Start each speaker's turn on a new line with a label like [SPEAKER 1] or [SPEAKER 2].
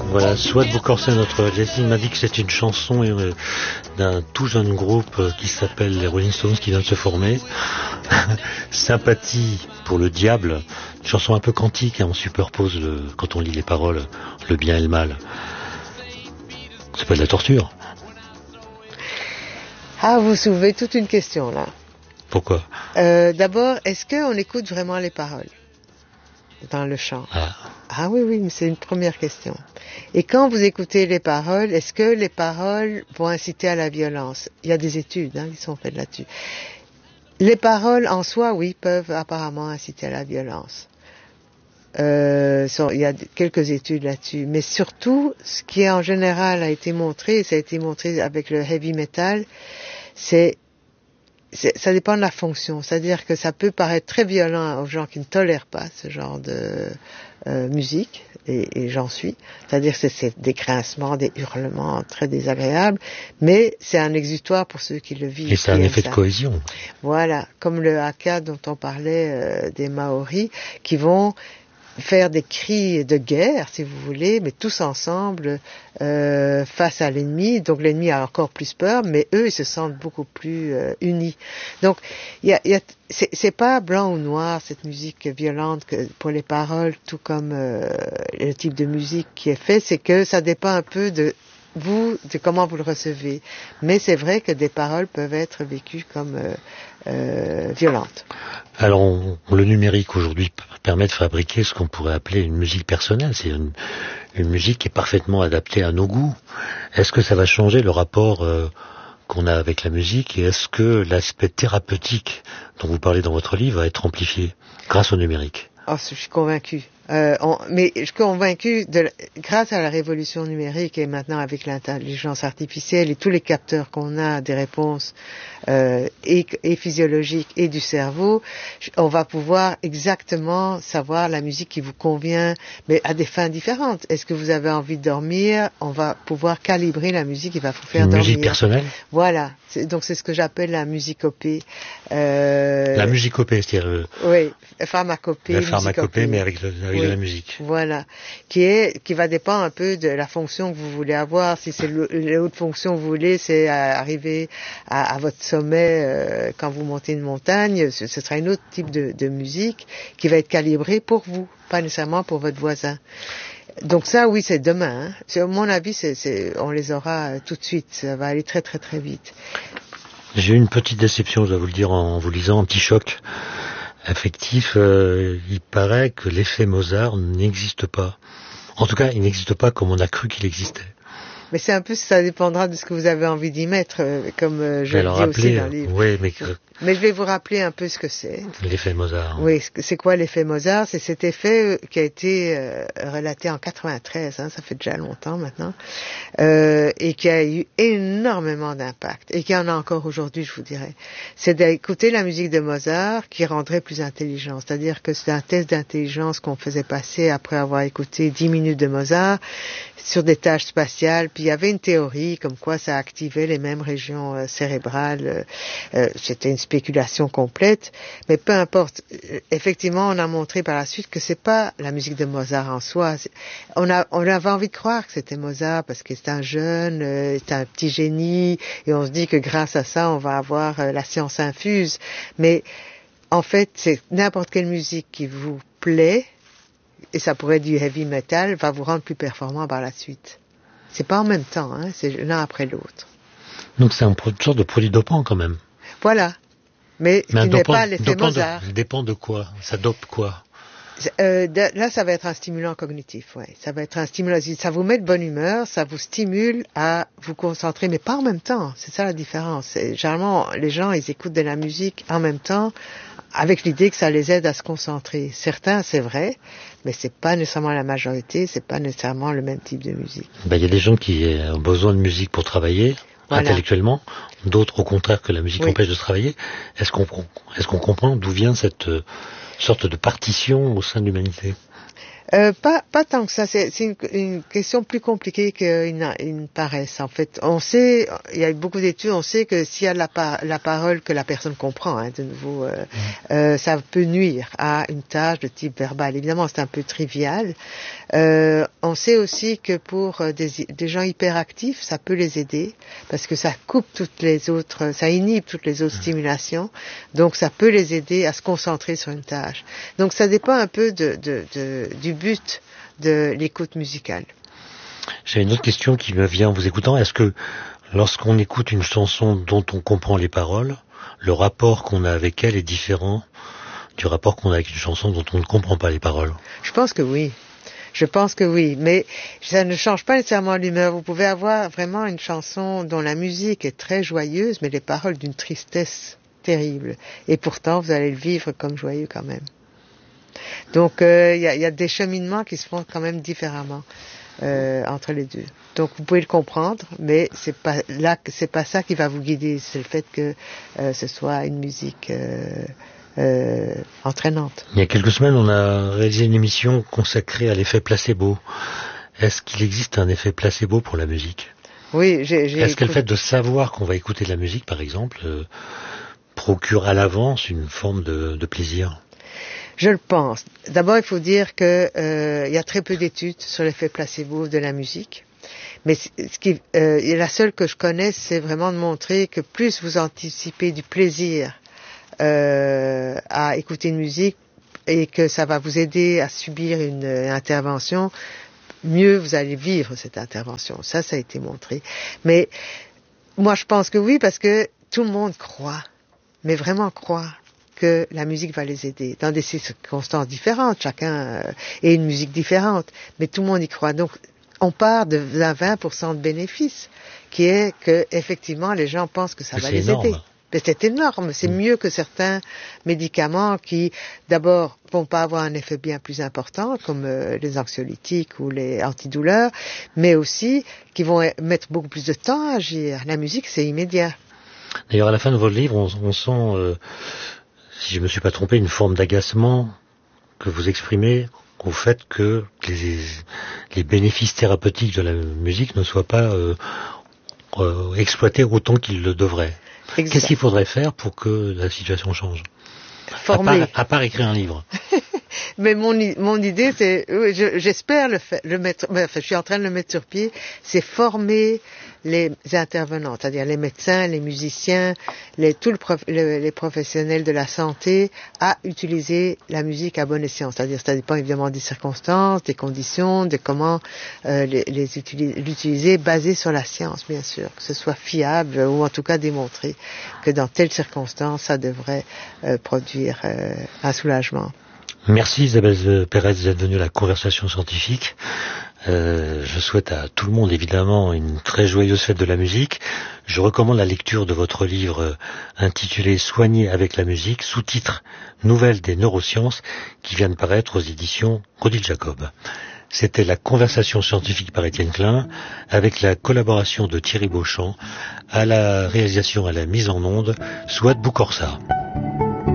[SPEAKER 1] Voilà, Swat Bukorsen, notre Jessie m'a dit que c'est une chanson d'un tout jeune groupe qui s'appelle les Rolling Stones qui vient de se former. Sympathie pour le diable, une chanson un peu quantique, hein, on superpose quand on lit les paroles, le bien et le mal. C'est pas de la torture.
[SPEAKER 2] Ah, vous soulevez toute une question là.
[SPEAKER 1] Pourquoi?
[SPEAKER 2] D'abord, est-ce qu'on écoute vraiment les paroles dans le chant? Ah oui, mais c'est une première question. Et quand vous écoutez les paroles, est-ce que les paroles vont inciter à la violence? Il y a des études qui sont faites là-dessus. Les paroles en soi, oui, peuvent apparemment inciter à la violence. Il y a quelques études là-dessus. Mais surtout, ce qui en général a été montré, et ça a été montré avec le heavy metal, ça dépend de la fonction. C'est-à-dire que ça peut paraître très violent aux gens qui ne tolèrent pas ce genre de musique, et j'en suis. C'est-à-dire que c'est des grincements, des hurlements très désagréables, mais c'est un exutoire pour ceux qui le vivent.
[SPEAKER 1] Et c'est un effet de cohésion.
[SPEAKER 2] Voilà, comme le haka dont on parlait des Maoris, qui vont faire des cris de guerre, si vous voulez, mais tous ensemble face à l'ennemi. Donc l'ennemi a encore plus peur, mais eux, ils se sentent beaucoup plus unis. Donc, c'est pas blanc ou noir, cette musique violente pour les paroles, tout comme le type de musique qui est fait, c'est que ça dépend un peu de comment vous le recevez. Mais c'est vrai que des paroles peuvent être vécues comme violentes.
[SPEAKER 1] Alors, le numérique aujourd'hui permet de fabriquer ce qu'on pourrait appeler une musique personnelle. C'est une musique qui est parfaitement adaptée à nos goûts. Est-ce que ça va changer le rapport qu'on a avec la musique, et est-ce que l'aspect thérapeutique dont vous parlez dans votre livre va être amplifié grâce au numérique?
[SPEAKER 2] Oh, je suis convaincue. Mais je suis convaincue, grâce à la révolution numérique et maintenant avec l'intelligence artificielle et tous les capteurs qu'on a des réponses et physiologiques et du cerveau, on va pouvoir exactement savoir la musique qui vous convient, mais à des fins différentes. Est-ce que vous avez envie de dormir? On va pouvoir calibrer la musique qui va vous faire dormir.
[SPEAKER 1] Une musique personnelle?
[SPEAKER 2] Voilà. Donc c'est ce que j'appelle la musicopée.
[SPEAKER 1] La musicopée, c'est-à-dire...
[SPEAKER 2] Oui, pharmacopée.
[SPEAKER 1] La pharmacopée, mais avec de la musique.
[SPEAKER 2] Voilà. Qui va dépendre un peu de la fonction que vous voulez avoir. Si c'est l'autre fonction que vous voulez, c'est arriver à votre sommet quand vous montez une montagne, ce sera un autre type de musique qui va être calibrée pour vous, pas nécessairement pour votre voisin. Donc ça, oui, c'est demain. À mon avis, on les aura tout de suite. Ça va aller très très très vite.
[SPEAKER 1] J'ai eu une petite déception, je dois vous le dire, en vous lisant, un petit choc affectif. Il paraît que l'effet Mozart n'existe pas. En tout cas, il n'existe pas comme on a cru qu'il existait.
[SPEAKER 2] Mais c'est un peu, ça dépendra de ce que vous avez envie d'y mettre, comme je le dis aussi dans le livre.
[SPEAKER 1] Oui,
[SPEAKER 2] mais je vais vous rappeler un peu ce que c'est.
[SPEAKER 1] L'effet Mozart.
[SPEAKER 2] Oui, c'est quoi l'effet Mozart? C'est cet effet qui a été relaté en 93, ça fait déjà longtemps maintenant, et qui a eu énormément d'impact, et qui en a encore aujourd'hui, je vous dirais. C'est d'écouter la musique de Mozart qui rendrait plus intelligent. C'est-à-dire que c'est un test d'intelligence qu'on faisait passer après avoir écouté 10 minutes de Mozart sur des tâches spatiales. Puis il y avait une théorie comme quoi ça activait les mêmes régions cérébrales. C'était une spéculation complète, mais peu importe. Effectivement, on a montré par la suite que c'est pas la musique de Mozart en soi. On avait envie de croire que c'était Mozart parce que c'est un jeune, c'est un petit génie, et on se dit que grâce à ça, on va avoir la science infuse. Mais en fait, c'est n'importe quelle musique qui vous plaît, et ça pourrait être du heavy metal, va vous rendre plus performant par la suite. C'est pas en même temps, c'est l'un après l'autre.
[SPEAKER 1] Donc c'est une sorte de produit dopant quand même.
[SPEAKER 2] Voilà. Mais ce qui n'est pas l'effet Mozart.
[SPEAKER 1] Dépend de quoi? Ça dope quoi?
[SPEAKER 2] Là, ça va être un stimulant cognitif, ouais. Ça va être un stimulant. Ça vous met de bonne humeur, ça vous stimule à vous concentrer, mais pas en même temps. C'est ça la différence. Généralement, les gens, ils écoutent de la musique en même temps, avec l'idée que ça les aide à se concentrer. Certains, c'est vrai, mais c'est pas nécessairement la majorité, c'est pas nécessairement le même type de musique.
[SPEAKER 1] Il y a des gens qui ont besoin de musique pour travailler. Voilà. Intellectuellement, d'autres au contraire que la musique empêche de travailler. Est-ce qu'on comprend d'où vient cette sorte de partition au sein de l'humanité?
[SPEAKER 2] Pas tant que ça. C'est une question plus compliquée qu'il paraisse. En fait, on sait, il y a eu beaucoup d'études, on sait que s'il y a la parole que la personne comprend, de nouveau, ça peut nuire à une tâche de type verbal. Évidemment, c'est un peu trivial. On sait aussi que pour des gens hyperactifs, ça peut les aider parce que ça coupe ça inhibe toutes les autres stimulations. Donc ça peut les aider à se concentrer sur une tâche. Donc ça dépend un peu du but de l'écoute musicale.
[SPEAKER 1] J'ai une autre question qui me vient en vous écoutant. Est-ce que lorsqu'on écoute une chanson dont on comprend les paroles, le rapport qu'on a avec elle est différent du rapport qu'on a avec une chanson dont on ne comprend pas les paroles?
[SPEAKER 2] Je pense que oui. Mais ça ne change pas nécessairement l'humeur. Vous pouvez avoir vraiment une chanson dont la musique est très joyeuse, mais les paroles d'une tristesse terrible. Et pourtant, vous allez le vivre comme joyeux quand même. Donc, il y a des cheminements qui se font quand même différemment entre les deux. Donc, vous pouvez le comprendre, mais c'est pas ça qui va vous guider. C'est le fait que ce soit une musique entraînante.
[SPEAKER 1] Il y a quelques semaines, on a réalisé une émission consacrée à l'effet placebo. Est-ce qu'il existe un effet placebo pour la musique?
[SPEAKER 2] Oui,
[SPEAKER 1] Est-ce que le fait de savoir qu'on va écouter de la musique, par exemple, procure à l'avance une forme de plaisir?
[SPEAKER 2] Je le pense. D'abord, il faut dire que il y a très peu d'études sur l'effet placebo de la musique. Mais la seule que je connais, c'est vraiment de montrer que plus vous anticipez du plaisir à écouter une musique et que ça va vous aider à subir une intervention, mieux vous allez vivre cette intervention. Ça a été montré. Mais moi, je pense que oui, parce que tout le monde croit, mais vraiment croit que la musique va les aider dans des circonstances différentes. Chacun ait une musique différente, mais tout le monde y croit. Donc, on part de 20% de bénéfice, qui est que effectivement les gens pensent que ça va les aider. Mais c'est énorme, c'est mieux que certains médicaments qui, d'abord, vont pas avoir un effet bien plus important, comme les anxiolytiques ou les antidouleurs, mais aussi qui vont mettre beaucoup plus de temps à agir. La musique, c'est immédiat.
[SPEAKER 1] D'ailleurs, à la fin de votre livre, on sent, si je me suis pas trompé, une forme d'agacement que vous exprimez au fait que les bénéfices thérapeutiques de la musique ne soient pas exploités autant qu'ils le devraient. Exact. Qu'est-ce qu'il faudrait faire pour que la situation change? À part écrire un livre.
[SPEAKER 2] Mais mon idée, c'est, j'espère le mettre, enfin, je suis en train de le mettre sur pied, c'est former les intervenants, c'est-à-dire les médecins, les musiciens, tous les professionnels de la santé à utiliser la musique à bon escient. C'est-à-dire, ça dépend évidemment des circonstances, des conditions, de comment l'utiliser, basé sur la science, bien sûr, que ce soit fiable ou en tout cas démontrer que dans telles circonstances, ça devrait produire un soulagement.
[SPEAKER 1] Merci Isabelle Pérez d'être venue à la conversation scientifique. Je souhaite à tout le monde évidemment une très joyeuse fête de la musique. Je recommande la lecture de votre livre intitulé Soigner avec la musique, sous-titre Nouvelles des neurosciences, qui vient de paraître aux éditions Odile Jacob. C'était la conversation scientifique par Étienne Klein, avec la collaboration de Thierry Beauchamp, à la réalisation et à la mise en onde, Souad Boukorsa.